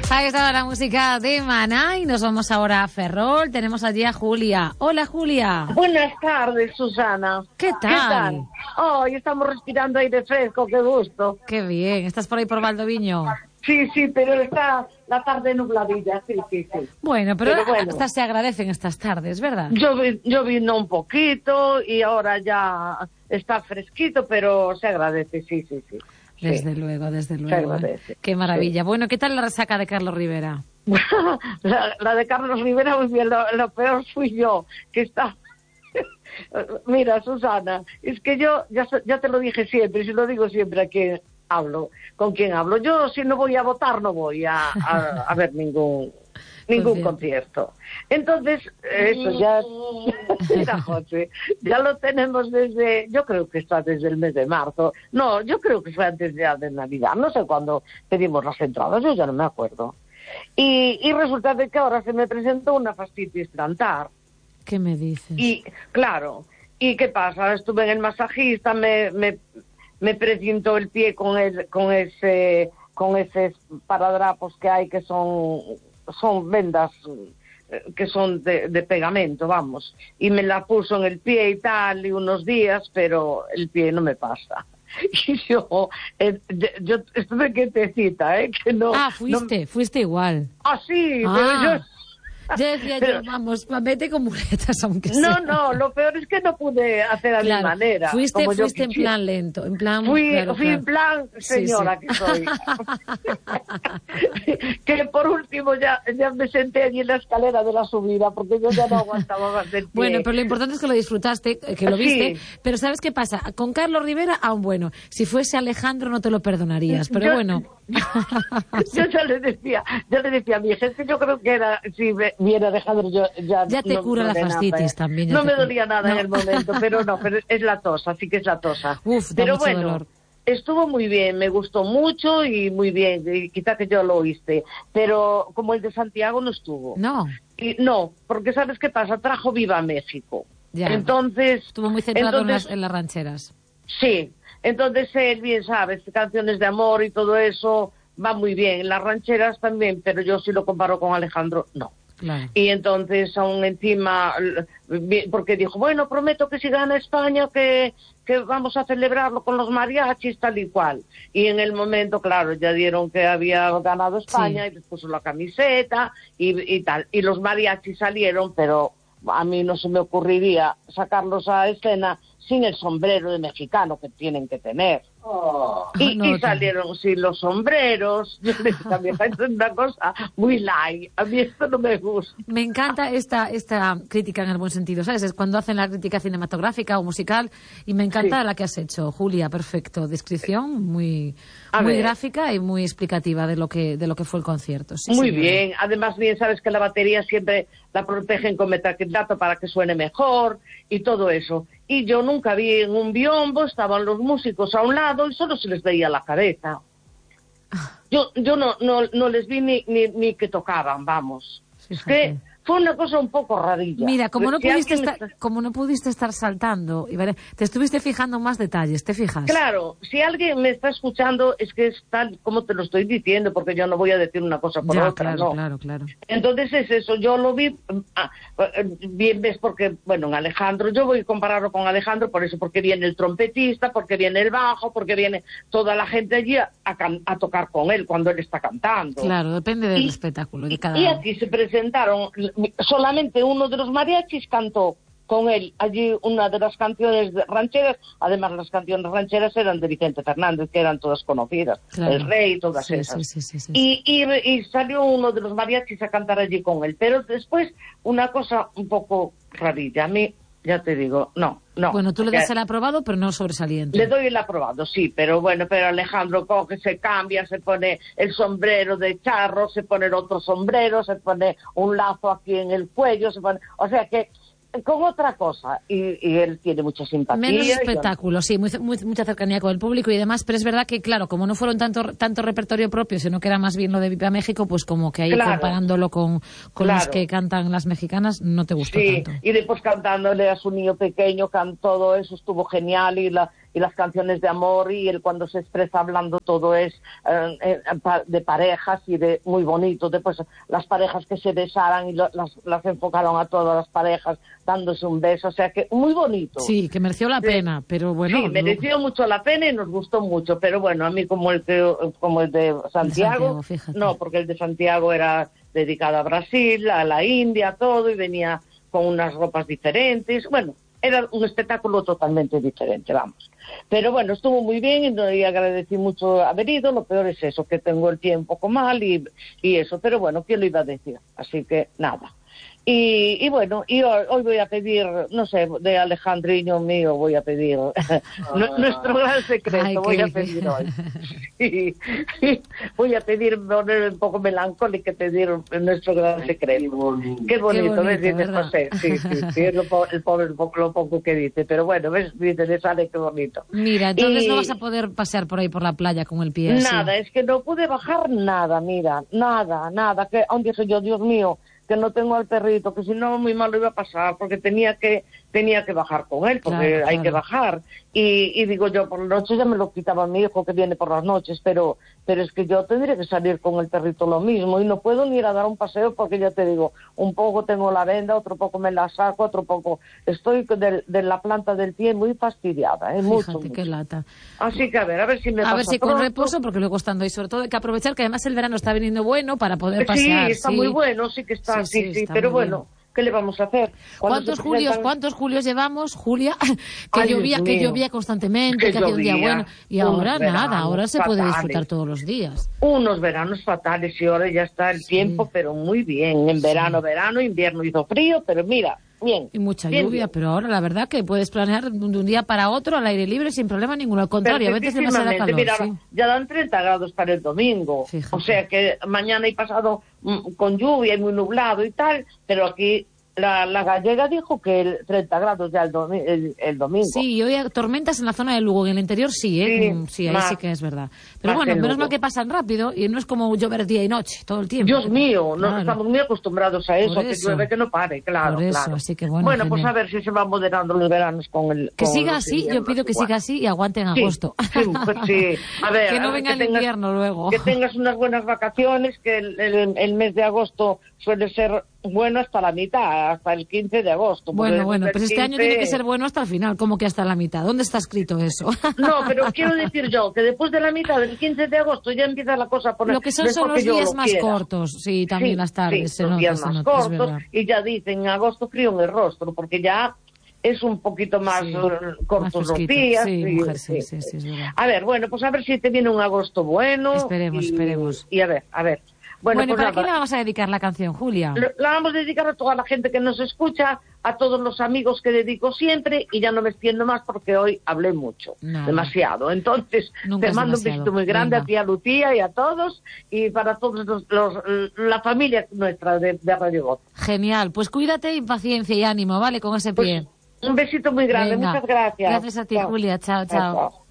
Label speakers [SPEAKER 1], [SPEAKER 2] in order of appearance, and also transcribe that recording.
[SPEAKER 1] Ahí estaba la música de Maná y nos vamos ahora a Ferrol. Tenemos allí a Julia. Hola, Julia.
[SPEAKER 2] Buenas tardes, Susana.
[SPEAKER 1] ¿Qué tal?
[SPEAKER 2] Hoy estamos respirando aire fresco, qué gusto.
[SPEAKER 1] Qué bien. ¿Estás por ahí por Valdoviño?
[SPEAKER 2] Sí, pero está la tarde nubladilla, sí.
[SPEAKER 1] Bueno, pero hasta se agradecen estas tardes, ¿verdad?
[SPEAKER 2] Yo vino un poquito y ahora ya está fresquito, pero se agradece, sí.
[SPEAKER 1] Desde luego. Qué maravilla. Sí. Bueno, ¿qué tal la resaca de Carlos Rivera?
[SPEAKER 2] la de Carlos Rivera, muy bien, lo peor fui yo, que está... Mira, Susana, es que yo ya te lo dije siempre, y se lo digo siempre a quien hablo, con quien hablo. Yo, si no voy a votar, no voy a ver ningún concierto. Entonces, eso ya... Mira, José, ya lo tenemos yo creo que está desde el mes de marzo. No, yo creo que fue antes ya de Navidad. No sé cuándo pedimos las entradas, yo ya no me acuerdo. Y resulta de que ahora se me presentó una fascitis plantar.
[SPEAKER 1] ¿Qué me dices?
[SPEAKER 2] Y, claro, ¿y qué pasa? Estuve en el masajista, me precintó el pie con ese paradrapos que hay, que son vendas que son de pegamento, vamos, y me la puso en el pie y tal, y unos días, pero el pie no me pasa. Y yo estuve quietecita, que no...
[SPEAKER 1] Ah, fuiste igual.
[SPEAKER 2] Ah, sí, pero yo...
[SPEAKER 1] Yo decía, vamos, vete con muletas, aunque sea.
[SPEAKER 2] No, lo peor es que no pude hacer a mi manera.
[SPEAKER 1] Fuiste en plan lento, en plan...
[SPEAKER 2] Fui en plan señora que soy. Que por último ya me senté allí en la escalera de la subida, porque yo ya no aguantaba más del pie.
[SPEAKER 1] Bueno, pero lo importante es que lo disfrutaste, que lo viste, pero ¿sabes qué pasa? Con Carlos Rivera, aún bueno, si fuese Alejandro no te lo perdonarías, pero bueno...
[SPEAKER 2] Yo le decía a mi hija, es que yo creo que era, si viera Alejandro, yo ya
[SPEAKER 1] te cura la fascitis también.
[SPEAKER 2] No me dolía nada en el momento, pero es la tos, así que es la tosa.
[SPEAKER 1] Pero bueno, dolor.
[SPEAKER 2] Estuvo muy bien, me gustó mucho y muy bien, y quizá que yo lo oíste, pero como el de Santiago no estuvo.
[SPEAKER 1] No.
[SPEAKER 2] No, porque ¿sabes qué pasa? Trajo Viva México.
[SPEAKER 1] Ya,
[SPEAKER 2] entonces...
[SPEAKER 1] Estuvo muy centrado en las rancheras.
[SPEAKER 2] Sí. Entonces él, bien sabes, canciones de amor y todo eso va muy bien. Las rancheras también, pero yo si lo comparo con Alejandro, no.
[SPEAKER 1] Claro.
[SPEAKER 2] Y entonces aún encima, porque dijo, bueno, prometo que si gana España que vamos a celebrarlo con los mariachis, tal y cual. Y en el momento, claro, ya dieron que había ganado España y les puso la camiseta y tal. Y los mariachis salieron, pero a mí no se me ocurriría sacarlos a escena sin el sombrero de mexicano que tienen que tener. Y salieron sin los sombreros. Yo les también es una cosa muy light. A mí esto no me gusta.
[SPEAKER 1] Me encanta esta crítica en el buen sentido, ¿sabes? Es cuando hacen la crítica cinematográfica o musical, y me encanta la que has hecho, Julia, perfecto. Descripción muy gráfica y muy explicativa de lo que fue el concierto. Sí,
[SPEAKER 2] muy bien. Además, bien sabes que la batería siempre la protegen con metacrilato para que suene mejor y todo eso. Y yo nunca vi en un biombo, estaban los músicos a un lado y solo se les veía la cabeza. Yo no les vi ni que tocaban, vamos. Fíjate. Es que fue una cosa un poco rarilla.
[SPEAKER 1] Mira, como no pudiste estar saltando, te estuviste fijando en más detalles, ¿te fijas?
[SPEAKER 2] Claro, si alguien me está escuchando es que es tal como te lo estoy diciendo, porque yo no voy a decir una cosa por otra,
[SPEAKER 1] claro.
[SPEAKER 2] Entonces es eso, yo lo vi, bien ves, porque, bueno, en Alejandro, yo voy a compararlo con Alejandro por eso, porque viene el trompetista, porque viene el bajo, porque viene toda la gente allí a tocar con él cuando él está cantando.
[SPEAKER 1] Claro, depende del espectáculo de cada
[SPEAKER 2] uno. Y aquí se presentaron... Solamente uno de los mariachis cantó con él allí una de las canciones rancheras. Además, las canciones rancheras eran de Vicente Fernández, que eran todas conocidas, claro. El Rey, todas esas. Sí. Y salió uno de los mariachis a cantar allí con él. Pero después, una cosa un poco rarilla. A mí, ya te digo, no.
[SPEAKER 1] Bueno, tú le das el aprobado, pero no sobresaliente.
[SPEAKER 2] Le doy el aprobado, sí, pero bueno, pero Alejandro coge, se cambia, se pone el sombrero de charro, se pone el otro sombrero, se pone un lazo aquí en el cuello, o sea que con otra cosa, y él tiene mucha simpatía.
[SPEAKER 1] Menos espectáculo, sí, mucha cercanía con el público y demás, pero es verdad que, claro, como no fueron tanto repertorio propio, sino que era más bien lo de Viva México, pues como que ahí comparándolo con los que cantan las mexicanas, no te gustó tanto.
[SPEAKER 2] Y después cantándole a su niño pequeño, todo eso estuvo genial, y y las canciones de amor, y él cuando se expresa hablando todo es de parejas y de muy bonito. Después las parejas que se besaran y las enfocaron a todas las parejas dándose un beso, o sea que muy bonito.
[SPEAKER 1] Sí, que mereció la pena, pero bueno.
[SPEAKER 2] Sí, mereció mucho la pena y nos gustó mucho, pero bueno, a mí como el de Santiago, no, porque el de Santiago era dedicado a Brasil, a la India, todo, y venía con unas ropas diferentes, bueno, era un espectáculo totalmente diferente, vamos. Pero bueno, estuvo muy bien y agradecí mucho haber ido. Lo peor es eso, que tengo el pie un poco mal y eso, pero bueno, ¿quién lo iba a decir? Así que nada. Y bueno, y hoy voy a pedir, no sé, de Alejandriño mío voy a pedir nuestro gran secreto. Voy a pedir hoy. Sí, voy a pedir, poner un poco melancólico, pedir nuestro gran secreto. Qué bonito, ¿ves? Dice José. Sí, es el pobre lo poco que dice, pero bueno, ¿ves? Dice, le sale qué bonito.
[SPEAKER 1] Mira, entonces no vas a poder pasear por ahí por la playa con el pie.
[SPEAKER 2] Nada,
[SPEAKER 1] sí.
[SPEAKER 2] Es que no pude bajar nada, mira, nada, que aún dije yo, Dios mío, que no tengo al perrito, que si no muy mal lo iba a pasar, porque tenía que bajar con él, porque
[SPEAKER 1] claro,
[SPEAKER 2] hay que bajar. Y digo yo, por la noche ya me lo quitaba mi hijo, que viene por las noches, pero es que yo tendría que salir con el perrito lo mismo, y no puedo ni ir a dar un paseo, porque ya te digo, un poco tengo la venda, otro poco me la saco, otro poco estoy de la planta del pie muy fastidiada,
[SPEAKER 1] Fíjate,
[SPEAKER 2] mucho.
[SPEAKER 1] Qué lata.
[SPEAKER 2] Así que a ver si me pasa.
[SPEAKER 1] A ver si
[SPEAKER 2] pronto.
[SPEAKER 1] con reposo, porque luego estando ahí, sobre todo hay que aprovechar que además el verano está viniendo bueno para poder pasear.
[SPEAKER 2] Sí, está muy bueno, sí que está, sí, pero bueno. Bien. ¿Qué le vamos a hacer?
[SPEAKER 1] ¿Cuántos julios llevamos, Julia? Que llovía constantemente, que hacía un día bueno. Y ahora nada, ahora se puede disfrutar todos los días.
[SPEAKER 2] Unos veranos fatales y ahora ya está el tiempo, pero muy bien. En verano, invierno hizo frío, pero mira, bien.
[SPEAKER 1] Y mucha lluvia, bien. Pero ahora la verdad que puedes planear de un día para otro al aire libre sin problema ninguno. Al contrario, a veces demasiada calor.
[SPEAKER 2] Mira, ya dan 30 grados para el domingo. Fíjate. O sea que mañana y pasado con lluvia y muy nublado y tal, pero aquí la gallega dijo que el 30 grados ya el domingo.
[SPEAKER 1] Sí, y hoy hay tormentas en la zona de Lugo, en el interior sí, sí, ahí sí que es verdad. Pero bueno, menos mal que pasan rápido y no es como llover día y noche todo el tiempo.
[SPEAKER 2] Dios mío, claro. Estamos muy acostumbrados a eso, que llueve, que no pare, claro.
[SPEAKER 1] Así que bueno,
[SPEAKER 2] pues a ver si se van moderando los veranos con el...
[SPEAKER 1] Que siga así, yo pido que siga así y aguante en agosto.
[SPEAKER 2] Sí. A ver,
[SPEAKER 1] que no venga el invierno luego.
[SPEAKER 2] Que tengas unas buenas vacaciones, que el mes de agosto suele ser bueno hasta la mitad, hasta el 15 de agosto.
[SPEAKER 1] Bueno, pues este año tiene que ser bueno hasta el final, como que hasta la mitad. ¿Dónde está escrito eso?
[SPEAKER 2] No, pero quiero decir yo que después de la mitad del 15 de agosto ya empieza la cosa a poner...
[SPEAKER 1] Lo que son los días más cortos, sí, también las tardes.
[SPEAKER 2] Sí, los días más cortos, y ya dicen en agosto frío en el rostro, porque ya es un poquito más cortos los días.
[SPEAKER 1] Sí, mujer, sí, es verdad.
[SPEAKER 2] A ver, bueno, pues a ver si te viene un agosto bueno.
[SPEAKER 1] Esperemos.
[SPEAKER 2] Y a ver.
[SPEAKER 1] Bueno,
[SPEAKER 2] pues
[SPEAKER 1] ¿para qué le vamos a dedicar la canción, Julia?
[SPEAKER 2] La vamos a dedicar a toda la gente que nos escucha, a todos los amigos que dedico siempre, y ya no me extiendo más porque hoy hablé mucho, demasiado. Entonces, te mando un besito muy grande a ti, a Lucía y a todos, y para todos la familia nuestra de Radio Voz.
[SPEAKER 1] Genial, pues cuídate y paciencia y ánimo, ¿vale? Con ese pie.
[SPEAKER 2] Pues, un besito muy grande, muchas gracias.
[SPEAKER 1] Gracias a ti, Julia, chao.